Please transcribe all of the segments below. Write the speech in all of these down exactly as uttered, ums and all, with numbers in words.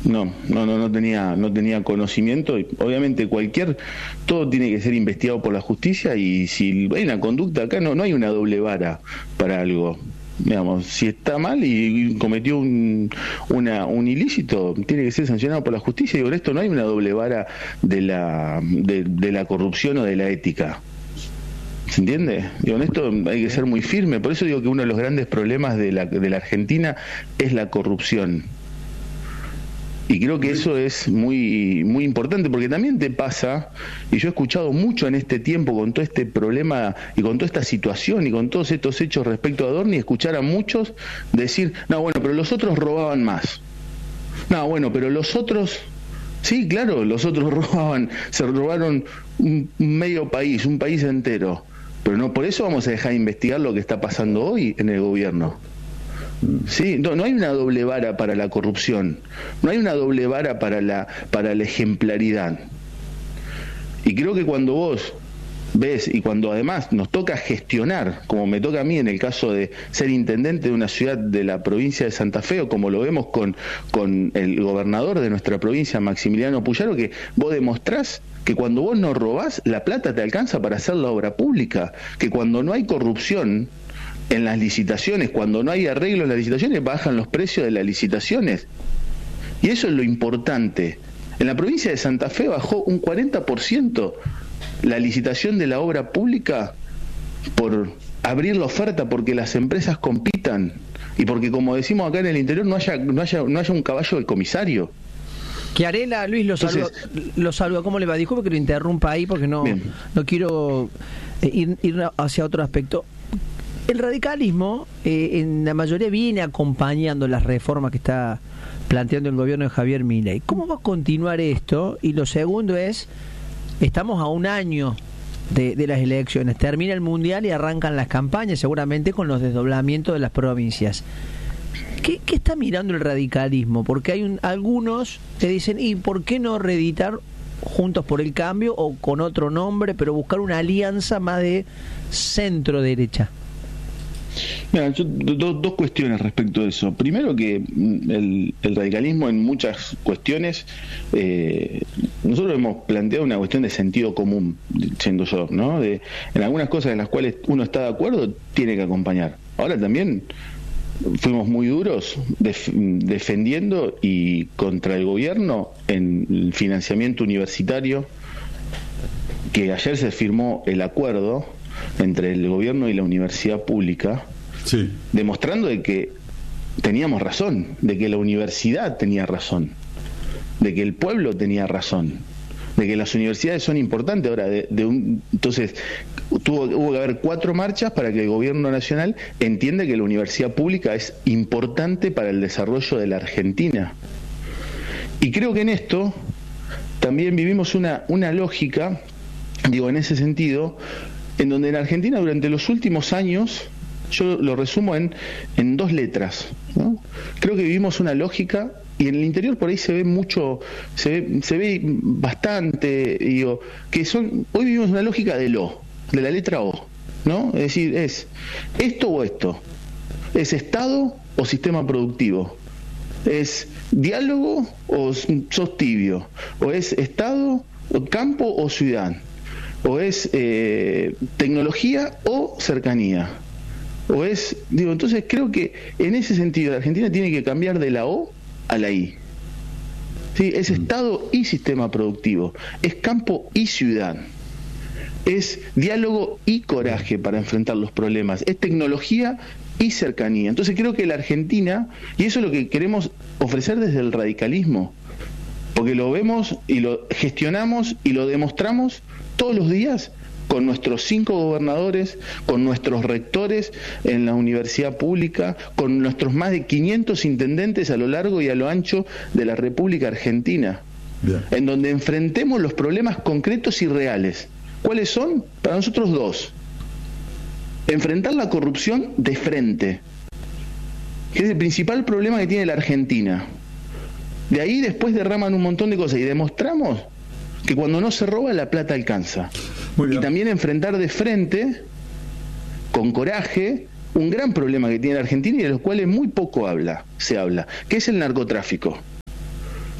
No, no, no, no tenía, no tenía conocimiento. Obviamente cualquier, todo tiene que ser investigado por la justicia, y si hay una conducta acá, no, no hay una doble vara para algo. Digamos, si está mal y cometió un, una, un ilícito, tiene que ser sancionado por la justicia. Y con esto no hay una doble vara de la, de, de la corrupción o de la ética. ¿Se entiende? Y con esto hay que ser muy firme. Por eso digo que uno de los grandes problemas de la, de la Argentina es la corrupción. Y creo que eso es muy muy importante, porque también te pasa, y yo he escuchado mucho en este tiempo con todo este problema y con toda esta situación y con todos estos hechos respecto a Adorni, escuchar a muchos decir, no, bueno, pero los otros robaban más. No, bueno, pero los otros, sí, claro, los otros robaban, se robaron un medio país, un país entero. Pero no por eso vamos a dejar de investigar lo que está pasando hoy en el gobierno. Sí, no, no hay una doble vara para la corrupción, no hay una doble vara para la para la ejemplaridad. Y creo que cuando vos ves, y cuando además nos toca gestionar, como me toca a mí en el caso de ser intendente de una ciudad de la provincia de Santa Fe, o como lo vemos con, con el gobernador de nuestra provincia, Maximiliano Puyaro, que vos demostrás que cuando vos no robás, la plata te alcanza para hacer la obra pública, que cuando no hay corrupción en las licitaciones, cuando no hay arreglo en las licitaciones, bajan los precios de las licitaciones. Y eso es lo importante. En la provincia de Santa Fe bajó un cuarenta por ciento la licitación de la obra pública por abrir la oferta, porque las empresas compitan y porque, como decimos acá en el interior, no haya, no haya, no haya un caballo del comisario. Chiarella, Luis, lo saludo, lo saludo. ¿Cómo le va? Disculpe que lo interrumpa ahí porque no, no quiero eh, ir, ir hacia otro aspecto. El radicalismo, eh, en la mayoría, viene acompañando las reformas que está planteando el gobierno de Javier Milei. ¿Cómo va a continuar esto? Y lo segundo es, estamos a un año de, de las elecciones, termina el Mundial y arrancan las campañas, seguramente con los desdoblamientos de las provincias. ¿Qué, qué está mirando el radicalismo? Porque hay un, algunos que dicen, ¿y por qué no reeditar Juntos por el Cambio o con otro nombre, pero buscar una alianza más de centro-derecha? Mira, yo, do, dos cuestiones respecto a eso. Primero, que el, el radicalismo en muchas cuestiones, eh, nosotros hemos planteado una cuestión de sentido común, siendo yo, ¿no? De, en algunas cosas en las cuales uno está de acuerdo, tiene que acompañar. Ahora también fuimos muy duros def, defendiendo y contra el gobierno en el financiamiento universitario, que ayer se firmó el acuerdo entre el gobierno y la universidad pública, sí, demostrando de que teníamos razón, de que la universidad tenía razón, de que el pueblo tenía razón, de que las universidades son importantes. Ahora, de, de un, entonces tuvo, hubo que haber cuatro marchas para que el gobierno nacional entienda que la universidad pública es importante para el desarrollo de la Argentina. Y creo que en esto también vivimos una, una lógica, digo, en ese sentido, en donde en Argentina durante los últimos años, yo lo resumo en, en dos letras, ¿no? Creo que vivimos una lógica, y en el interior por ahí se ve mucho, se ve, se ve bastante, digo, que son, hoy vivimos una lógica del O, de la letra O, ¿no? Es decir, es esto o esto, es Estado o sistema productivo, es diálogo o sos tibio, o es Estado o campo o ciudad, o es eh, tecnología o cercanía, o es, digo, entonces creo que en ese sentido la Argentina tiene que cambiar de la O a la I. ¿Sí? Es Estado y sistema productivo, es campo y ciudad, es diálogo y coraje para enfrentar los problemas, es tecnología y cercanía. Entonces creo que la Argentina, y eso es lo que queremos ofrecer desde el radicalismo, porque lo vemos y lo gestionamos y lo demostramos todos los días con nuestros cinco gobernadores, con nuestros rectores en la universidad pública, con nuestros más de quinientos intendentes a lo largo y a lo ancho de la República Argentina, bien, en donde enfrentemos los problemas concretos y reales. ¿Cuáles son? Para nosotros dos. Enfrentar la corrupción de frente, que es el principal problema que tiene la Argentina. De ahí después derraman un montón de cosas y demostramos que cuando no se roba, la plata alcanza. Y también enfrentar de frente, con coraje, un gran problema que tiene la Argentina y de los cuales muy poco habla, se habla, que es el narcotráfico.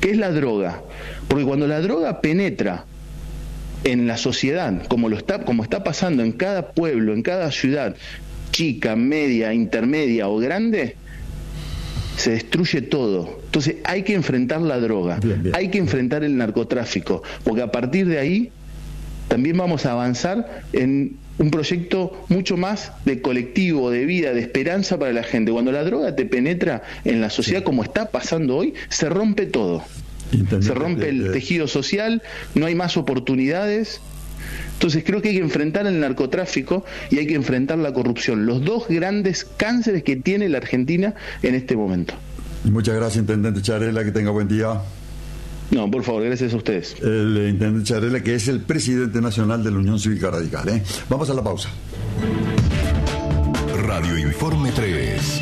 que es la droga. Porque cuando la droga penetra en la sociedad, como lo está, como está pasando en cada pueblo, en cada ciudad, chica, media, intermedia o grande, se destruye todo. Entonces hay que enfrentar la droga, bien, bien. Hay que enfrentar el narcotráfico, porque a partir de ahí también vamos a avanzar en un proyecto mucho más de colectivo, de vida, de esperanza para la gente. Cuando la droga te penetra en la sociedad, sí, como está pasando hoy, se rompe todo. Entendido. Se rompe el tejido social, no hay más oportunidades. Entonces creo que hay que enfrentar el narcotráfico y hay que enfrentar la corrupción, los dos grandes cánceres que tiene la Argentina en este momento. Muchas gracias, Intendente Charela, que tenga buen día. No, por favor, gracias a ustedes. El Intendente Charela, que es el presidente nacional de la Unión Cívica Radical, ¿eh? Vamos a la pausa. Radio Informe tres.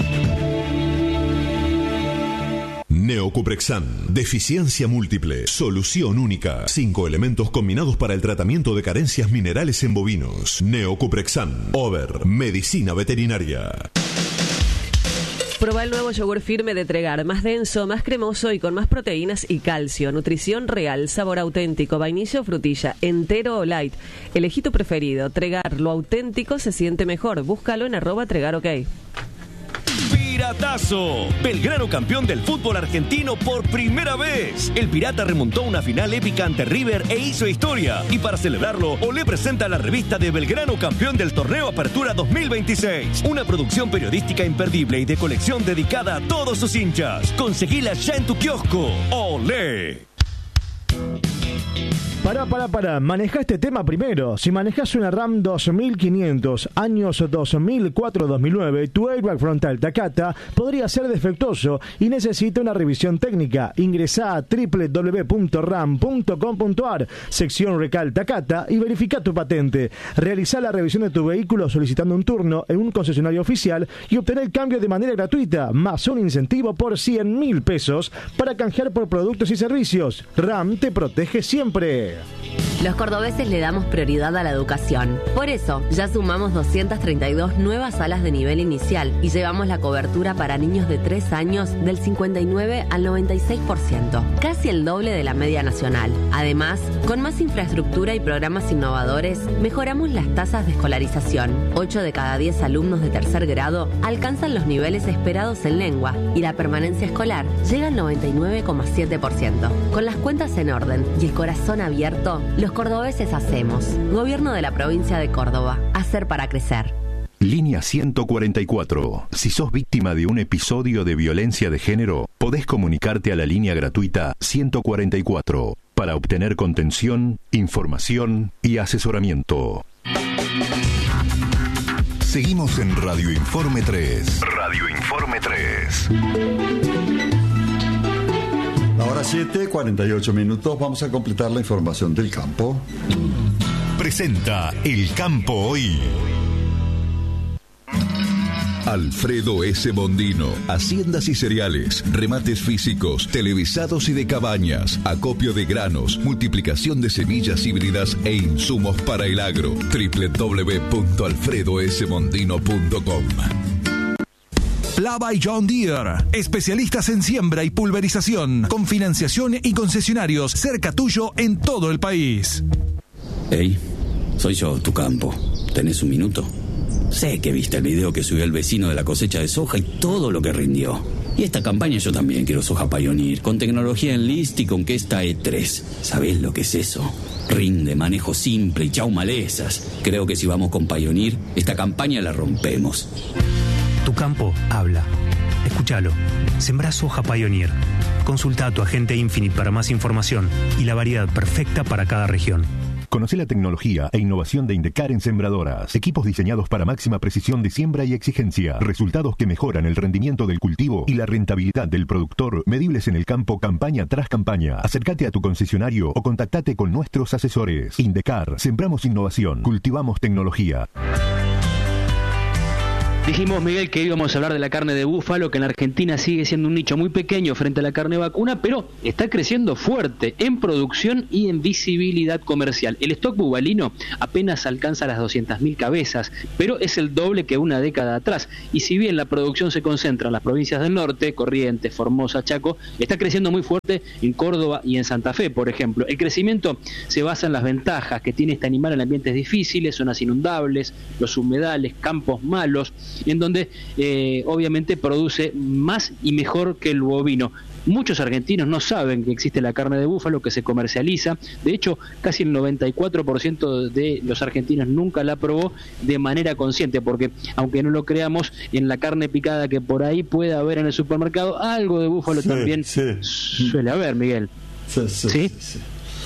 Neocuprexan, deficiencia múltiple, solución única. Cinco elementos combinados para el tratamiento de carencias minerales en bovinos. Neocuprexan, Over, medicina veterinaria. Proba el nuevo yogur firme de Tregar, más denso, más cremoso y con más proteínas y calcio. Nutrición real, sabor auténtico, vainilla o frutilla, entero o light. Elegí tu preferido. Tregar, lo auténtico se siente mejor. Búscalo en arroba Tregar OK. Piratazo. Belgrano campeón del fútbol argentino por primera vez. El Pirata remontó una final épica ante River e hizo historia. Y para celebrarlo, Olé presenta la revista de Belgrano campeón del torneo Apertura dos mil veintiséis. Una producción periodística imperdible y de colección dedicada a todos sus hinchas. Conseguila ya en tu kiosco. Olé. Pará, pará, pará. Maneja este tema primero. Si manejas una RAM dos mil quinientos, años dos mil cuatro a dos mil nueve, tu airbag frontal Takata podría ser defectuoso y necesita una revisión técnica. Ingresá a doble u doble u doble u punto ram punto com punto a r, sección Recal Takata, y verifica tu patente. Realizá la revisión de tu vehículo solicitando un turno en un concesionario oficial y obtener el cambio de manera gratuita, más un incentivo por cien mil pesos para canjear por productos y servicios. RAM te protege siempre. Los cordobeses le damos prioridad a la educación. Por eso, ya sumamos doscientas treinta y dos nuevas salas de nivel inicial y llevamos la cobertura para niños de tres años del cincuenta y nueve al noventa y seis por ciento, casi el doble de la media nacional. Además, con más infraestructura y programas innovadores, mejoramos las tasas de escolarización. ocho de cada diez alumnos de tercer grado alcanzan los niveles esperados en lengua y la permanencia escolar llega al noventa y nueve coma siete por ciento. Con las cuentas en orden y el corazón abierto, los cordobeses hacemos. Gobierno de la provincia de Córdoba. Hacer para crecer. Línea ciento cuarenta y cuatro. Si sos víctima de un episodio de violencia de género, podés comunicarte a la línea gratuita ciento cuarenta y cuatro para obtener contención, información y asesoramiento. Seguimos en Radio Informe tres. Radio Informe tres. Ahora siete, cuarenta y ocho minutos, vamos a completar la información del campo. Presenta El Campo Hoy. Alfredo S. Bondino, haciendas y cereales, remates físicos, televisados y de cabañas, acopio de granos, multiplicación de semillas híbridas e insumos para el agro. doble u doble u doble u punto alfredo s bondino punto com. Plava y John Deere, especialistas en siembra y pulverización, con financiación y concesionarios cerca tuyo en todo el país. Hey, soy yo, tu campo. ¿Tenés un minuto? Sé que viste el video que subió el vecino de la cosecha de soja y todo lo que rindió. Y esta campaña yo también quiero soja Pioneer, con tecnología Enlist y con Kesta E tres. ¿Sabés lo que es eso? Rinde, manejo simple y chau malezas. Creo que si vamos con Pioneer, esta campaña la rompemos. Tu campo habla. Escúchalo. Sembrá soja Pioneer. Consulta a tu agente Infinite para más información y la variedad perfecta para cada región. Conoce la tecnología e innovación de Indecar en sembradoras. Equipos diseñados para máxima precisión de siembra y exigencia. Resultados que mejoran el rendimiento del cultivo y la rentabilidad del productor, medibles en el campo campaña tras campaña. Acércate a tu concesionario o contactate con nuestros asesores. Indecar. Sembramos innovación. Cultivamos tecnología. Dijimos, Miguel, que íbamos a hablar de la carne de búfalo, que en Argentina sigue siendo un nicho muy pequeño frente a la carne vacuna, pero está creciendo fuerte en producción y en visibilidad comercial. El stock bubalino apenas alcanza las doscientas mil cabezas, pero es el doble que una década atrás. Y si bien la producción se concentra en las provincias del norte, Corrientes, Formosa, Chaco, está creciendo muy fuerte en Córdoba y en Santa Fe, por ejemplo. El crecimiento se basa en las ventajas que tiene este animal en ambientes difíciles, zonas inundables, los humedales, campos malos, en donde eh, obviamente produce más y mejor que el bovino. Muchos argentinos no saben que existe la carne de búfalo, que se comercializa. De hecho, casi el noventa y cuatro por ciento de los argentinos nunca la probó de manera consciente, porque aunque no lo creamos, en la carne picada que por ahí puede haber en el supermercado, algo de búfalo sí, también sí. suele haber, Miguel. Sí, sí, ¿Sí? sí, sí.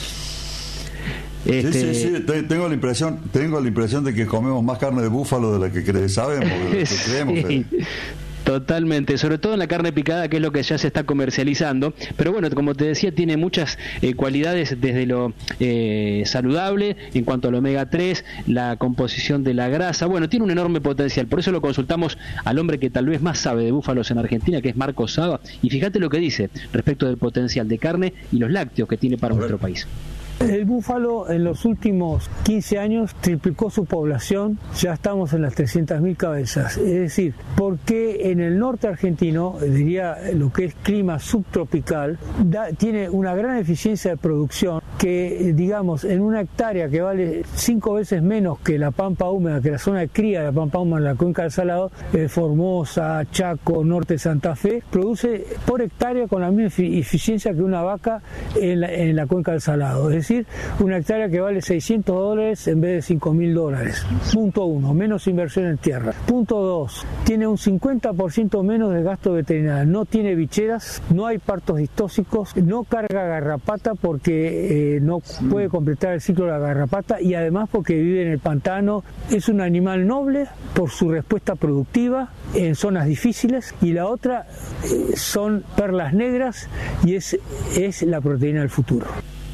Este... Sí, sí, sí, tengo la impresión, tengo la impresión de que comemos más carne de búfalo de la que cre- sabemos, de la que creemos. Sí. Totalmente, sobre todo en la carne picada, que es lo que ya se está comercializando, pero bueno, como te decía, tiene muchas eh, cualidades desde lo eh, saludable, en cuanto al omega tres, la composición de la grasa, bueno, tiene un enorme potencial. Por eso lo consultamos al hombre que tal vez más sabe de búfalos en Argentina, que es Marco Saba, y fíjate lo que dice respecto del potencial de carne y los lácteos que tiene para nuestro país. El búfalo en los últimos quince años triplicó su población, ya estamos en las trescientas mil cabezas. Es decir, porque en el norte argentino, diría lo que es clima subtropical, da, tiene una gran eficiencia de producción que, digamos, en una hectárea que vale cinco veces menos que la pampa húmeda, que la zona de cría de la pampa húmeda en la cuenca del Salado, eh, Formosa, Chaco, norte de Santa Fe, produce por hectárea con la misma eficiencia que una vaca en la, en la cuenca del Salado. Es decir, una hectárea que vale seiscientos dólares en vez de cinco mil dólares. Punto uno, menos inversión en tierra. Punto dos, tiene un cincuenta por ciento menos de gasto veterinario. No tiene bicheras, no hay partos distóxicos, no carga garrapata porque eh, no puede completar el ciclo de la garrapata, y además porque vive en el pantano. Es un animal noble por su respuesta productiva en zonas difíciles, y la otra eh, son perlas negras, y es, es la proteína del futuro.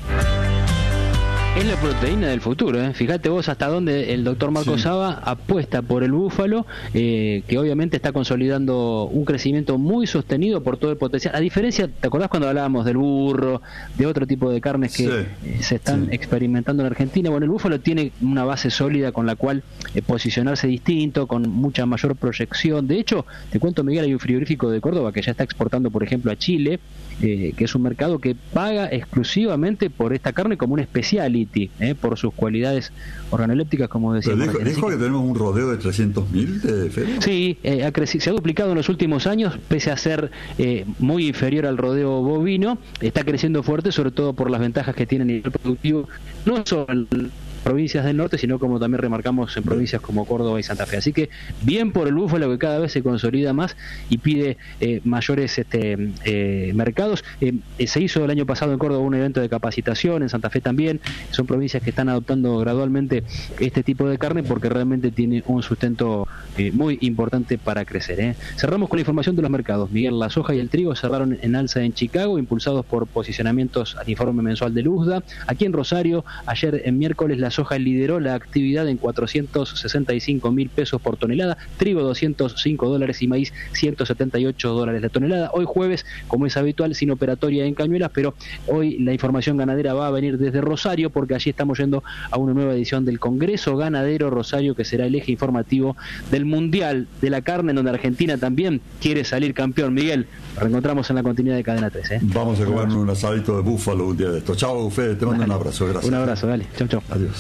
Es la proteína del futuro, ¿eh? Fíjate vos hasta dónde el doctor Marco sí. Saba apuesta por el búfalo, eh, que obviamente está consolidando un crecimiento muy sostenido por todo el potencial. A diferencia, ¿te acordás cuando hablábamos del burro, de otro tipo de carnes que sí. eh, se están sí. experimentando en Argentina? Bueno, el búfalo tiene una base sólida con la cual eh, posicionarse distinto, con mucha mayor proyección. De hecho, te cuento, Miguel, hay un frigorífico de Córdoba que ya está exportando, por ejemplo, a Chile, eh, que es un mercado que paga exclusivamente por esta carne como un especiality. Eh, por sus cualidades organolépticas, como decíamos. Pero dijo, dijo que, que tenemos un rodeo de trescientos mil de feria. Sí, eh, ha crecido, se ha duplicado en los últimos años, pese a ser eh, muy inferior al rodeo bovino. Está creciendo fuerte, sobre todo por las ventajas que tiene a nivel productivo, no solo en provincias del norte, sino como también remarcamos en provincias como Córdoba y Santa Fe. Así que bien por el búfalo, que cada vez se consolida más y pide eh, mayores este, eh, mercados. Eh, se hizo el año pasado en Córdoba un evento de capacitación, en Santa Fe también. Son provincias que están adoptando gradualmente este tipo de carne porque realmente tiene un sustento eh, muy importante para crecer. ¿eh? Cerramos con la información de los mercados. Miguel, la soja y el trigo cerraron en alza en Chicago, impulsados por posicionamientos al informe mensual de Luzda. Aquí en Rosario, ayer en miércoles, la soja lideró la actividad en cuatrocientos sesenta y cinco mil pesos por tonelada, trigo doscientos cinco dólares y maíz ciento setenta y ocho dólares la tonelada. Hoy jueves, como es habitual, sin operatoria en Cañuelas, pero hoy la información ganadera va a venir desde Rosario, porque allí estamos yendo a una nueva edición del Congreso Ganadero Rosario, que será el eje informativo del Mundial de la Carne, en donde Argentina también quiere salir campeón. Miguel, nos reencontramos en la continuidad de Cadena tres. ¿eh? Vamos a comer un asadito de búfalo un día de esto. Chao, Fede, te mando dale. un abrazo. Gracias. Un abrazo, dale. Chau, chau. Adiós.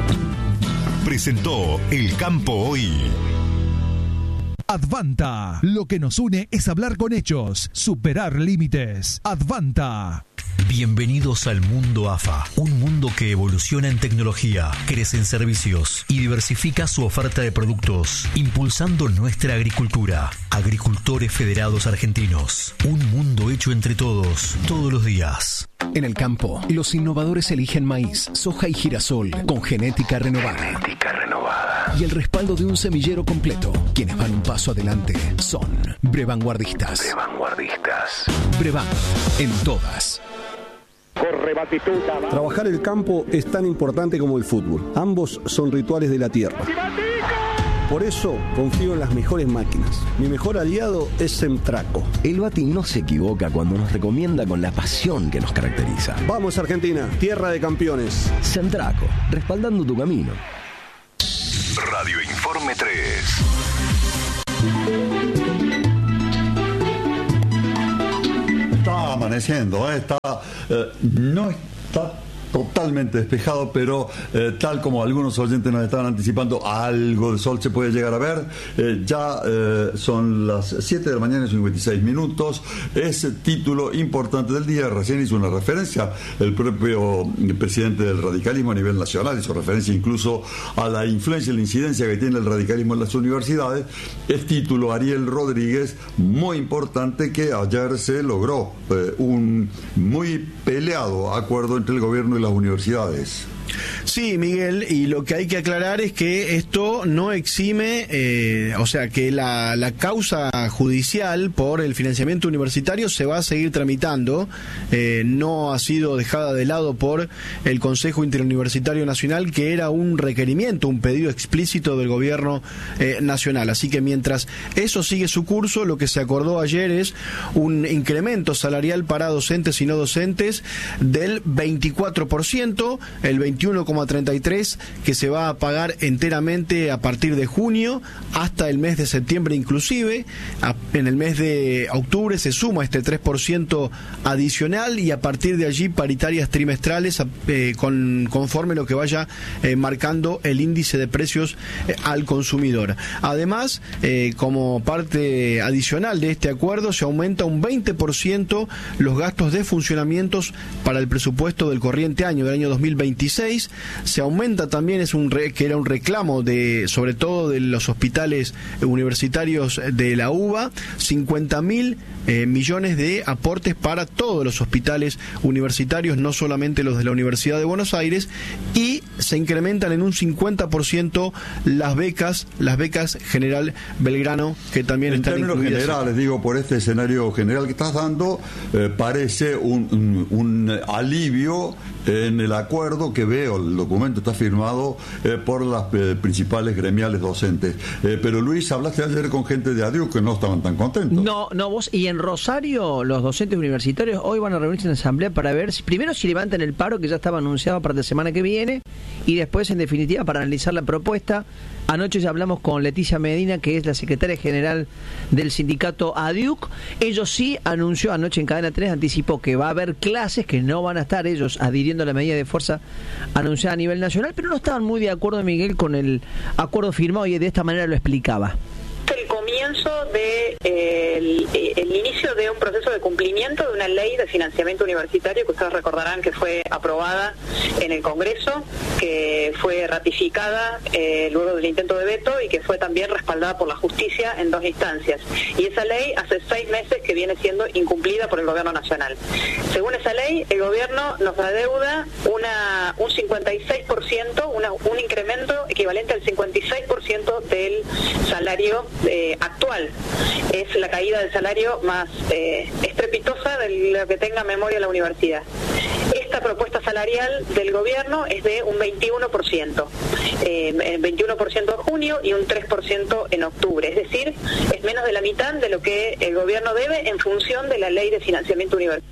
Presentó El Campo Hoy. Advanta. Lo que nos une es hablar con hechos, superar límites. Advanta. Bienvenidos al mundo A F A, un mundo que evoluciona en tecnología, crece en servicios y diversifica su oferta de productos, impulsando nuestra agricultura. Agricultores Federados Argentinos, un mundo hecho entre todos, todos los días. En el campo, los innovadores eligen maíz, soja y girasol con genética renovada. Genética renovada. Y el respaldo de un semillero completo. Quienes van un paso adelante son Brevanguardistas. Brevanguardistas. Brevan, en todas. Corre Batistuta. Trabajar el campo es tan importante como el fútbol. Ambos son rituales de la tierra. Por eso confío en las mejores máquinas. Mi mejor aliado es Semtraco. El Bati no se equivoca cuando nos recomienda con la pasión que nos caracteriza. Vamos Argentina, tierra de campeones. Semtraco, respaldando tu camino. Radio Informe tres. Está amaneciendo, ¿eh? está, eh, no está totalmente despejado, pero eh, tal como algunos oyentes nos estaban anticipando, algo de sol se puede llegar a ver. Eh, ya eh, son las siete de la mañana y cincuenta y seis minutos. Ese título importante del día, recién hizo una referencia el propio presidente del radicalismo a nivel nacional, hizo referencia incluso a la influencia y la incidencia que tiene el radicalismo en las universidades. El título, Ariel Rodríguez, muy importante, que ayer se logró eh, un muy peleado acuerdo entre el gobierno y las universidades. Sí, Miguel, y lo que hay que aclarar es que esto no exime, eh, o sea, que la, la causa judicial por el financiamiento universitario se va a seguir tramitando, eh, no ha sido dejada de lado por el Consejo Interuniversitario Nacional, que era un requerimiento, un pedido explícito del gobierno eh, nacional. Así que mientras eso sigue su curso, lo que se acordó ayer es un incremento salarial para docentes y no docentes del veinticuatro por ciento, el veintiuno coma treinta y tres por ciento que se va a pagar enteramente a partir de junio hasta el mes de septiembre inclusive. A, en el mes de octubre se suma este tres por ciento adicional y a partir de allí paritarias trimestrales eh, con, conforme lo que vaya eh, marcando el índice de precios eh, al consumidor. Además, eh, como parte adicional de este acuerdo, se aumenta un veinte por ciento los gastos de funcionamientos para el presupuesto del corriente año, del año dos mil veintiséis. Se aumenta también, es un re, que era un reclamo de, sobre todo de los hospitales universitarios de la U B A, cincuenta mil eh, millones de aportes para todos los hospitales universitarios, no solamente los de la Universidad de Buenos Aires, y se incrementan en un cincuenta por ciento las becas, las becas General Belgrano, que también en están términos incluidas. generales, digo, por este escenario general que estás dando, eh, parece un, un, un alivio en el acuerdo que veo. El documento está firmado eh, por las eh, principales gremiales docentes. Eh, pero Luis, hablaste ayer con gente de ADIUC que no estaban tan contentos. No, no, vos. Y en Rosario, los docentes universitarios hoy van a reunirse en asamblea para ver, si, primero, si levantan el paro, que ya estaba anunciado para la semana que viene, y después, en definitiva, para analizar la propuesta. Anoche ya hablamos con Leticia Medina, que es la secretaria general del sindicato ADIUC. Ellos sí anunció anoche en Cadena tres, anticipó que va a haber clases, que no van a estar ellos adhiriendo a la medida de fuerza anunciada a nivel nacional, pero no estaban muy de acuerdo, Miguel, con el acuerdo firmado, y de esta manera lo explicaba. El comienzo de eh, el, el inicio de un proceso de cumplimiento de una ley de financiamiento universitario que ustedes recordarán que fue aprobada en el Congreso, que fue ratificada eh, luego del intento de veto y que fue también respaldada por la justicia en dos instancias. Y esa ley hace seis meses que viene siendo incumplida por el Gobierno Nacional. Según esa ley, el Gobierno nos adeuda una, un cincuenta y seis por ciento, una, un incremento equivalente al cincuenta y seis por ciento del salario Eh, actual. Es la caída del salario más eh, estrepitosa de lo que tenga memoria la universidad. Esta propuesta salarial del gobierno es de un veintiuno por ciento, eh, veintiuno por ciento en junio y un tres por ciento en octubre, es decir, es menos de la mitad de lo que el gobierno debe en función de la ley de financiamiento universitario.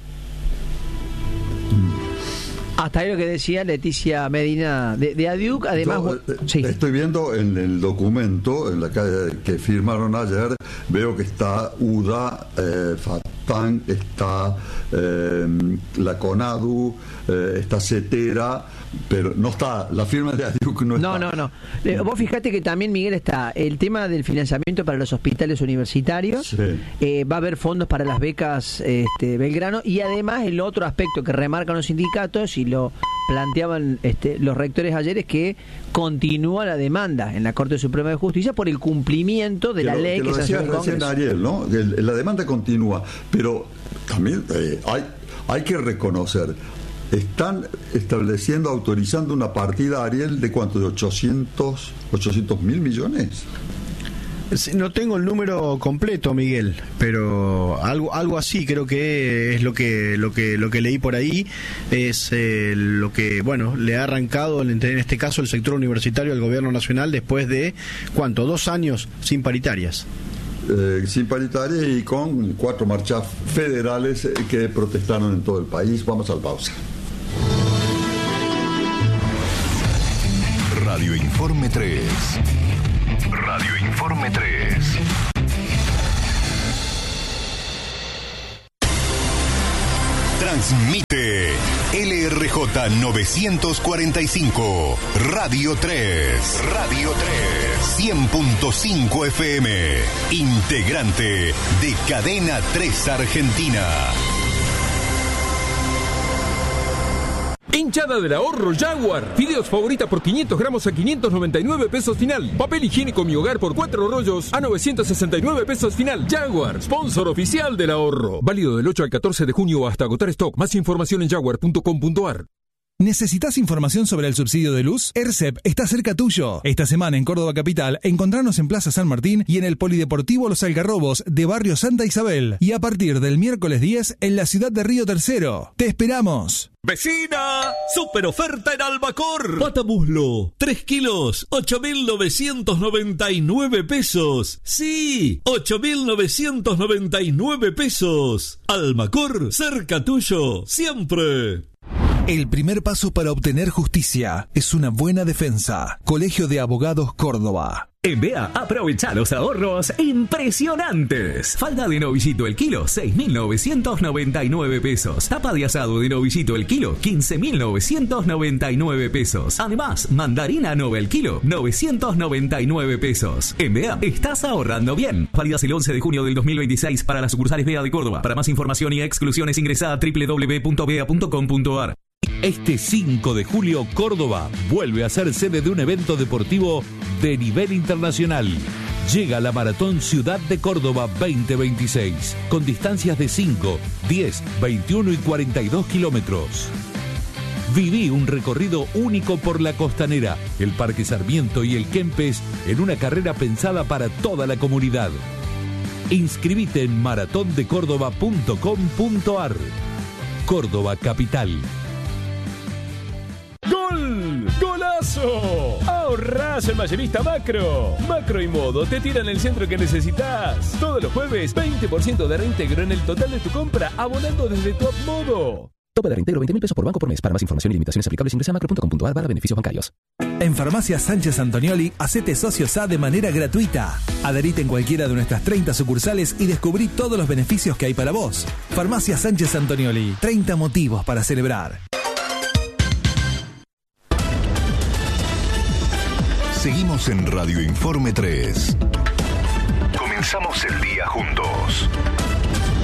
Hasta ahí lo que decía Leticia Medina de, de ADIUC. Además, Yo, eh, sí. Estoy viendo en el documento en la que, que firmaron ayer, veo que está UDA, eh, FATAN, está eh, la CONADU, eh, está CETERA, pero no está, la firma de ADIUC no está. No, no, no. Eh, vos fijate que también, Miguel, está el tema del financiamiento para los hospitales universitarios. Sí. Eh, va a haber fondos para las becas este, Belgrano, y además el otro aspecto que remarcan los sindicatos y lo planteaban este, los rectores ayer es que continúa la demanda en la Corte Suprema de Justicia por el cumplimiento de que la lo, ley que, que se hace en el Congreso. Ariel, ¿no? El, la demanda continúa, pero también eh, hay, hay que reconocer, están estableciendo, autorizando una partida, Ariel, de cuánto, de ochocientos mil millones. No tengo el número completo, Miguel, pero algo algo así creo que es lo que lo que lo que leí por ahí, es eh, lo que bueno le ha arrancado en este caso el sector universitario al gobierno nacional después de ¿cuánto? Dos años sin paritarias. Eh, sin paritarias y con cuatro marchas federales eh, que protestaron en todo el país. Vamos al pausa. Radio Informe tres. Radio Informe tres. Transmite L R J novecientos cuarenta y cinco, Radio tres. Radio tres. cien punto cinco F M. Integrante de Cadena tres Argentina. Hinchada del ahorro Jaguar. Fideos favorita por quinientos gramos a quinientos noventa y nueve pesos final. Papel higiénico Mi Hogar por cuatro rollos a novecientos sesenta y nueve pesos final. Jaguar, sponsor oficial del ahorro. Válido del ocho al catorce de junio hasta agotar stock. Más información en jaguar punto com punto a r. ¿Necesitas información sobre el subsidio de luz? ERCEP está cerca tuyo. Esta semana en Córdoba Capital, encontranos en Plaza San Martín y en el Polideportivo Los Algarrobos de Barrio Santa Isabel. Y a partir del miércoles diez en la ciudad de Río Tercero. ¡Te esperamos! ¡Vecina! ¡Super oferta en Albacor! Pata muslo, tres kilos, ocho mil novecientos noventa y nueve pesos. ¡Sí! ocho mil novecientos noventa y nueve pesos. Albacor, cerca tuyo, siempre. El primer paso para obtener justicia es una buena defensa. Colegio de Abogados Córdoba. En B A, aprovecha los ahorros impresionantes. Falda de novillito el kilo, seis mil novecientos noventa y nueve pesos. Tapa de asado de novillito el kilo, quince mil novecientos noventa y nueve pesos. Además, mandarina Nova el kilo, novecientos noventa y nueve pesos. En B A, estás ahorrando bien. Válidas el once de junio del dos mil veintiséis para las sucursales B A de Córdoba. Para más información y exclusiones ingresa a doble u doble u doble u punto b a punto com punto a r. Este cinco de julio, Córdoba vuelve a ser sede de un evento deportivo de nivel internacional. Llega la Maratón Ciudad de Córdoba veinte veintiséis, con distancias de cinco, diez, veintiuno y cuarenta y dos kilómetros. Viví un recorrido único por la Costanera, el Parque Sarmiento y el Kempes en una carrera pensada para toda la comunidad. Inscribite en maratón de córdoba punto com punto a r. Córdoba Capital. ¡Gol! ¡Golazo! ¡Ahorrás en Mayorista Macro! Macro y Modo te tiran el centro que necesitas. Todos los jueves, veinte por ciento de reintegro en el total de tu compra, abonando desde Top Modo. Tope de reintegro veinte mil pesos por banco por mes. Para más información y limitaciones aplicables ingresa a macro punto com punto a r barra beneficios bancarios. En Farmacia Sánchez Antonioli, hacete socio S A de manera gratuita. Adherite en cualquiera de nuestras treinta sucursales y descubrí todos los beneficios que hay para vos. Farmacia Sánchez Antonioli, treinta motivos para celebrar. Seguimos en Radio Informe tres. Comenzamos el día juntos.